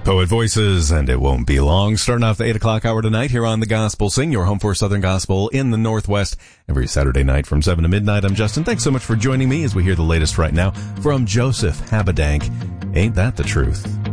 Poet Voices, and it won't be long. Starting off the 8 o'clock hour tonight here on The Gospel Sing, your home for Southern Gospel in the Northwest, every Saturday night from 7 to midnight. I'm Justin. Thanks so much for joining me as we hear the latest right now from Joseph Habedank. Ain't that the truth?